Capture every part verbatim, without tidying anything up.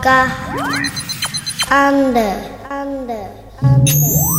Kah Anda Anda Anda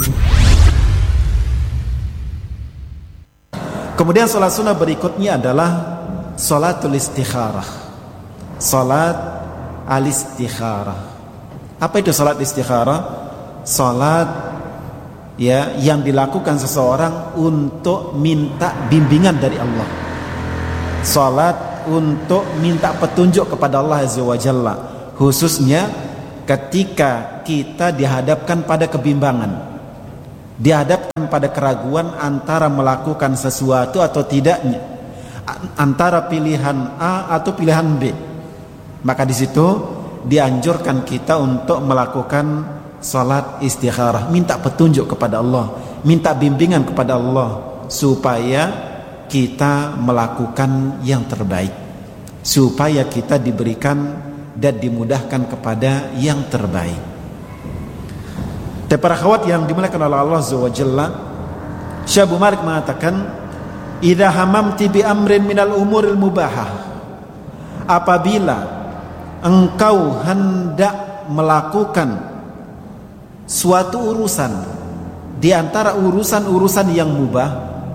Kemudian salat sunnah berikutnya adalah salatul istikharah. Salat al-istikharah. Apa itu salat istikharah? Salat ya yang dilakukan seseorang untuk minta bimbingan dari Allah. Salat untuk minta petunjuk kepada Allah Azza wa Jalla, khususnya ketika kita dihadapkan pada kebimbangan, dihadapkan pada keraguan antara melakukan sesuatu atau tidaknya, antara pilihan A atau pilihan B. Maka di situ dianjurkan kita untuk melakukan salat istikharah, minta petunjuk kepada Allah, minta bimbingan kepada Allah supaya kita melakukan yang terbaik, supaya kita diberikan dan dimudahkan kepada yang terbaik. Dan para akhwat yang dimuliakan oleh Allah Azza wa Jalla, Syekh Abu Malik mengatakan, "Idza hamamti bi amrin minal umuril mubahah." Apabila engkau hendak melakukan suatu urusan di antara urusan-urusan yang mubah,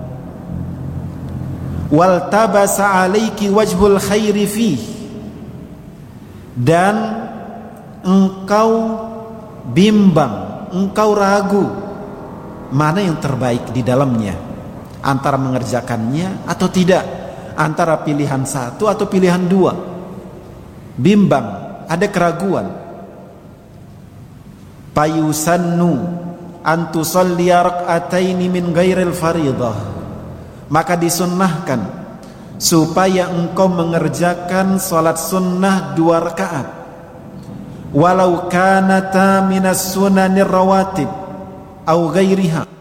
wal tabasa alayki wajhul khairi fi, dan engkau bimbang, engkau ragu mana yang terbaik di dalamnya, antara mengerjakannya atau tidak, antara pilihan satu atau pilihan dua, bimbang, ada keraguan, payusannu an tusalliya rak'ataini min ghairil faridah, maka disunnahkan supaya engkau mengerjakan salat sunnah dua rakaat, walau kanata minas sunanir rawatib au ghairiha,